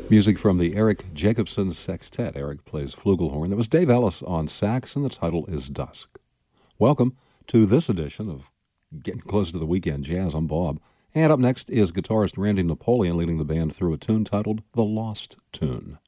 Music from the Eric Jacobson Sextet. Eric plays flugelhorn. That was Dave Ellis on sax, and the title is Dusk. Welcome to this edition of Getting Close to the Weekend Jazz. I'm Bob. And up next is guitarist Randy Napoleon leading the band through a tune titled The Lost Tune.